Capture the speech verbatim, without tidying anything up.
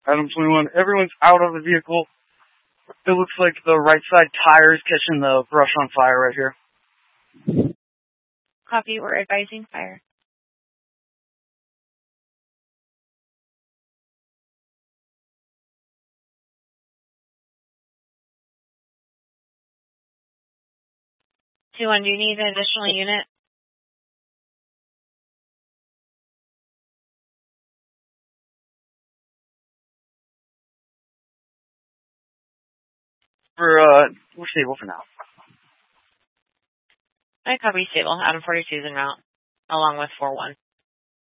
Adam twenty-one, everyone's out of the vehicle. It looks like the right side tire is catching the brush on fire right here. Copy, we're advising fire. two one, do you need an additional unit? We're, uh, we're stable for now. I copy stable. Adam forty-two is en route, along with four one.